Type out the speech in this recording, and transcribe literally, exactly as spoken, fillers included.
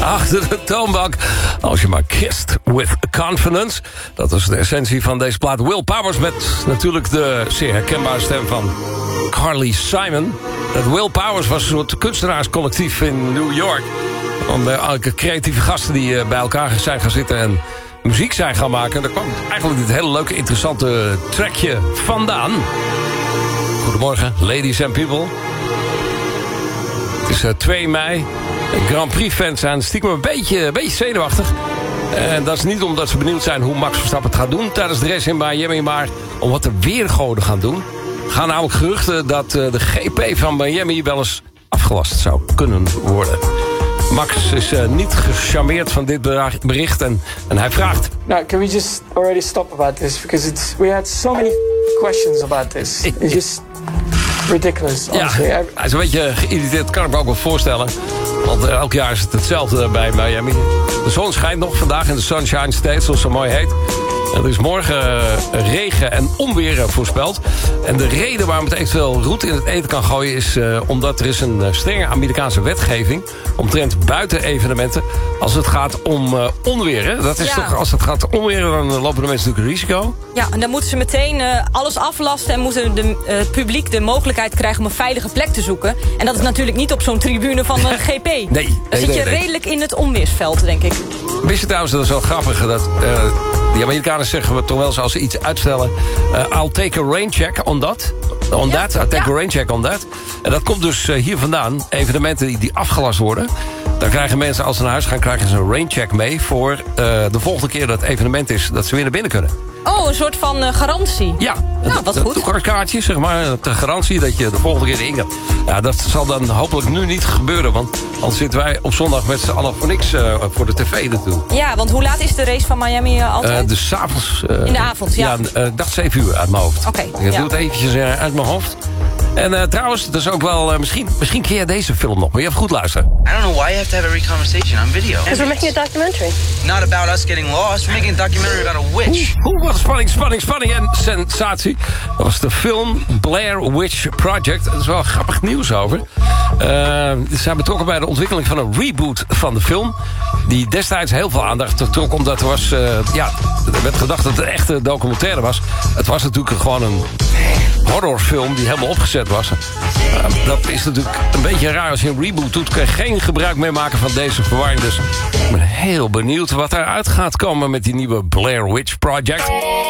achter de toonbank. Als je maar kissed with confidence. Dat is de essentie van deze plaat. Will Powers met natuurlijk de zeer herkenbare stem van Carly Simon. Dat Will Powers was een soort kunstenaarscollectief in New York. Om elke creatieve gasten die bij elkaar zijn gaan zitten en muziek zijn gaan maken. En daar kwam eigenlijk dit hele leuke, interessante trackje vandaan. Goedemorgen, ladies and people. Het is uh, twee mei. Grand Prix fans zijn stiekem een beetje, een beetje zenuwachtig. En dat is niet omdat ze benieuwd zijn hoe Max Verstappen het gaat doen tijdens de race in Miami, maar om wat de weergoden gaan doen. Er gaan namelijk geruchten dat uh, de G P van Miami wel eens afgelast zou kunnen worden. Max is uh, niet gecharmeerd van dit bericht en, en hij vraagt... No, can we just already stop about this? Because it's, we had so many questions about this. It's just ridiculous, honestly. Ja, hij is een beetje geïrriteerd, kan ik me ook wel voorstellen. Want uh, elk jaar is het hetzelfde bij Miami. De zon schijnt nog vandaag in de Sunshine State, zoals het zo mooi heet. En er is morgen uh, regen en onweer uh, voorspeld. En de reden waarom het eventueel roet in het eten kan gooien... is uh, omdat er is een uh, strenge Amerikaanse wetgeving... omtrent buitenevenementen als het gaat om uh, onweer. Hè? Dat is ja. toch, als het gaat onweren, dan lopen de mensen natuurlijk een risico. Ja, en dan moeten ze meteen uh, alles aflasten... en moeten de, uh, het publiek de mogelijkheid krijgen om een veilige plek te zoeken. En dat is natuurlijk niet op zo'n tribune van een G P. Nee. Dan nee, zit je nee, nee. redelijk in het onweersveld, denk ik. Wist je trouwens, dat is wel grappig... dat uh, die Amerikanen zeggen we toch wel eens als ze iets uitstellen... Uh, I'll take a rain check on that. On ja, that. I'll take ja. a rain check on that. En dat komt dus uh, hier vandaan. Evenementen die, die afgelast worden. Dan krijgen mensen, als ze naar huis gaan... krijgen ze een rain check mee voor uh, de volgende keer dat het evenement is... dat ze weer naar binnen kunnen. Oh, een soort van uh, garantie. Ja, nou, wat een goed. toegangskaartje, zeg maar. De garantie dat je de volgende keer erin gaat. Ja, dat zal dan hopelijk nu niet gebeuren. Want anders zitten wij op zondag met z'n allen voor niks uh, voor de tv naartoe. Ja, want hoe laat is de race van Miami uh, altijd? Uh, dus 's avonds. Uh, in de avond, ja. Ja, uh, ik dacht zeven uur uit mijn hoofd. Oké, Ik ja. doe het eventjes uh, uit mijn hoofd. En uh, trouwens, dat is ook wel... Uh, misschien, misschien ken je deze film nog, maar je even goed luisteren. I don't know why you have to have every conversation on video. Because we're making a documentary. Not about us getting lost. We're making a documentary about a witch. Oeh, wat spanning, spanning, spanning en sensatie. Dat was de film Blair Witch Project. Er is wel grappig nieuws over. Uh, ze zijn betrokken bij de ontwikkeling van een reboot van de film. Die destijds heel veel aandacht trok. Omdat er was... Uh, ja, er werd gedacht dat het een echte documentaire was. Het was natuurlijk gewoon een horrorfilm die helemaal opgezet was. Uh, dat is natuurlijk een beetje raar. Als je een reboot doet, kun je geen gebruik meer maken van deze verwarring. Dus ik ben heel benieuwd wat eruit gaat komen met die nieuwe Blair Witch Project.